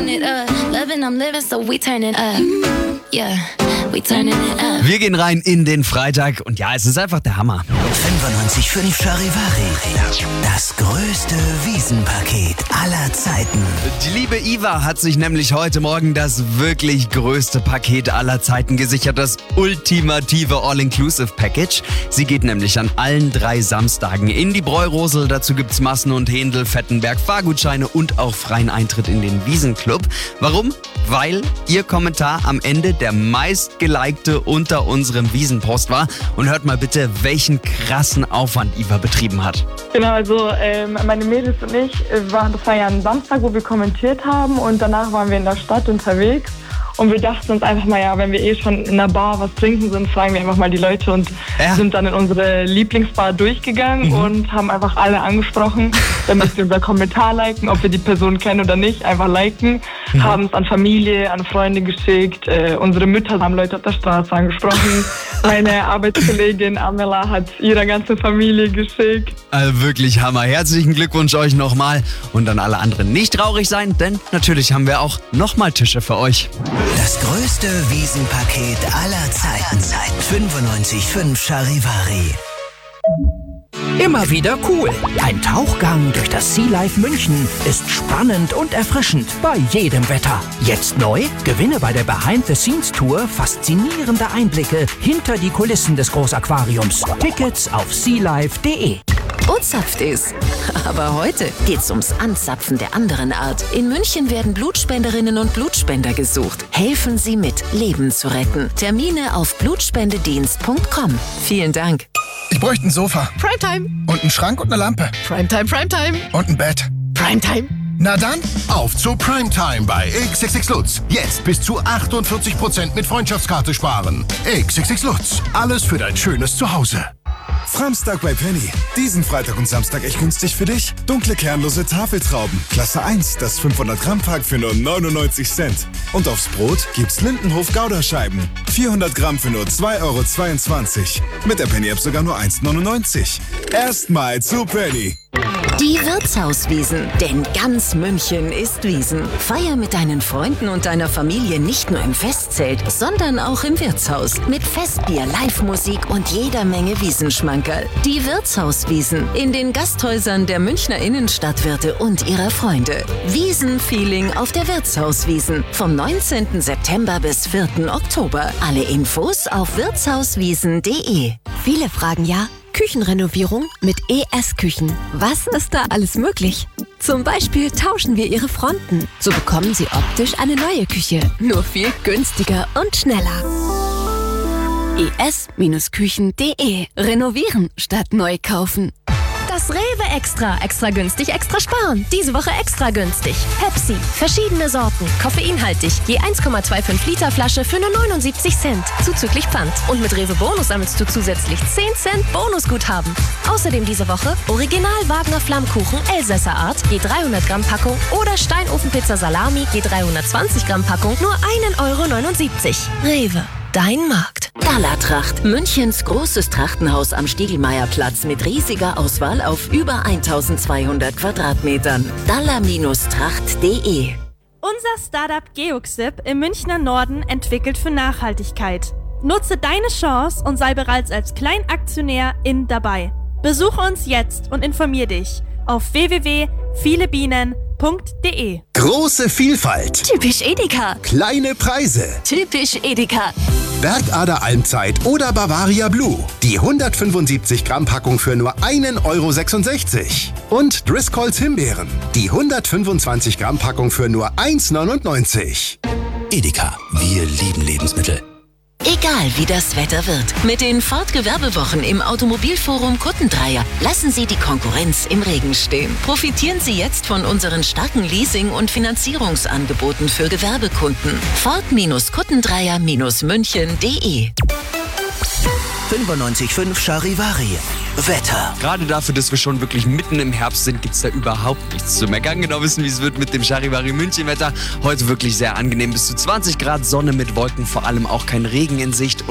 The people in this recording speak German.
turning it up. Loving, I'm living, so we turning up. Yeah, we turning it up. Wir gehen rein in den Freitag und ja, es ist einfach der Hammer. 95.5 Charivari. Das größte Wiesenpaket aller Zeiten. Die liebe Iva hat sich nämlich heute Morgen das wirklich größte Paket aller Zeiten gesichert, das ultimative All-Inclusive-Package. Sie geht nämlich an allen 3 Samstagen in die Bräurosel. Dazu gibt's Massen und Händel, Fettenberg, Fahrgutscheine und auch freien Eintritt in den Wiesenclub. Warum? Weil ihr Kommentar am Ende der meistgelikte unter unserem Wiesenpost war. Und hört mal bitte, welchen krassen Aufwand Iva betrieben hat. Genau, also meine Mädels und ich, das war ja ein Samstag, wo wir kommentiert haben und danach waren wir in der Stadt unterwegs und wir dachten uns einfach mal, ja, wenn wir schon in der Bar was trinken sind, fragen wir einfach mal die Leute und sind dann in unsere Lieblingsbar durchgegangen und haben einfach alle angesprochen, damit sie unser Kommentar liken, ob wir die Person kennen oder nicht, einfach liken, haben es an Familie, an Freunde geschickt, unsere Mütter haben Leute auf der Straße angesprochen, meine Arbeitskollegin Amela hat ihrer ganzen Familie geschickt. Also wirklich Hammer. Herzlichen Glückwunsch euch nochmal und an alle anderen nicht traurig sein, denn natürlich haben wir auch nochmal Tische für euch. Das größte Wiesenpaket aller Zeiten. 95.5 Charivari. Immer wieder cool. Ein Tauchgang durch das Sea Life München ist spannend und erfrischend bei jedem Wetter. Jetzt neu? Gewinne bei der Behind-the-Scenes-Tour faszinierende Einblicke hinter die Kulissen des Großaquariums. Tickets auf sealife.de. Uzapft ist. Aber heute geht's ums Anzapfen der anderen Art. In München werden Blutspenderinnen und Blutspender gesucht. Helfen Sie mit, Leben zu retten. Termine auf blutspendedienst.com. Vielen Dank. Ich bräuchte ein Sofa. Primetime. Und einen Schrank und eine Lampe. Primetime, Primetime. Und ein Bett. Primetime. Na dann, auf zu Primetime bei XXX Lutz. Jetzt bis zu 48% mit Freundschaftskarte sparen. XXX Lutz. Alles für dein schönes Zuhause. Samstag bei Penny. Diesen Freitag und Samstag echt günstig für dich. Dunkle kernlose Tafeltrauben. Klasse 1, das 500 Gramm Pack für nur 99 Cent. Und aufs Brot gibt's Lindenhof Gouda-Scheiben. 400 Gramm für nur 2,22 €. Mit der Penny-App sogar nur 1,99 €. Erstmal zu Penny. Die Wirtshauswiesen, denn ganz München ist Wiesen. Feier mit deinen Freunden und deiner Familie nicht nur im Festzelt, sondern auch im Wirtshaus. Mit Festbier, Live-Musik und jeder Menge Wiesenschmankerl. Die Wirtshauswiesen in den Gasthäusern der Münchner Innenstadtwirte und ihrer Freunde. Wiesenfeeling auf der Wirtshauswiesen vom 19. September bis 4. Oktober. Alle Infos auf wirtshauswiesen.de. Viele fragen ja, Küchenrenovierung mit ES-Küchen. Was ist da alles möglich? Zum Beispiel tauschen wir Ihre Fronten. So bekommen Sie optisch eine neue Küche. Nur viel günstiger und schneller. es-küchen.de. Renovieren statt neu kaufen. Das Rewe Extra. Extra günstig, extra sparen. Diese Woche extra günstig. Pepsi. Verschiedene Sorten. Koffeinhaltig. Je 1,25 Liter Flasche für nur 79 Cent. Zuzüglich Pfand. Und mit Rewe Bonus sammelst du zusätzlich 10 Cent Bonusguthaben. Außerdem diese Woche Original Wagner Flammkuchen Elsässer Art. Je 300 Gramm Packung. Oder Steinofenpizza Salami. Je 320 Gramm Packung. Nur 1,79 €. Rewe. Dein Markt. Dallatracht, Münchens großes Trachtenhaus am Stiegelmeierplatz mit riesiger Auswahl auf über 1200 Quadratmetern. Dalla-tracht.de. Unser Startup Geoxip im Münchner Norden entwickelt für Nachhaltigkeit. Nutze deine Chance und sei bereits als Kleinaktionär dabei. Besuche uns jetzt und informier dich auf www.vielebienen.de. Große Vielfalt. Typisch Edeka. Kleine Preise. Typisch Edeka. Bergader Almzeit oder Bavaria Blue. Die 175 Gramm Packung für nur 1,66 €. Und Driscolls Himbeeren. Die 125 Gramm Packung für nur 1,99 €. Edeka, wir lieben Lebensmittel. Egal wie das Wetter wird, mit den Ford-Gewerbewochen im Automobilforum Kuttendreier lassen Sie die Konkurrenz im Regen stehen. Profitieren Sie jetzt von unseren starken Leasing- und Finanzierungsangeboten für Gewerbekunden. Ford-Kuttendreier-München.de. 95.5 Charivari. Wetter. Gerade dafür, dass wir schon wirklich mitten im Herbst sind, gibt es da überhaupt nichts zu meckern. Genau wissen, wie es wird mit dem Charivari München Wetter. Heute wirklich sehr angenehm. Bis zu 20 Grad Sonne mit Wolken, vor allem auch kein Regen in Sicht.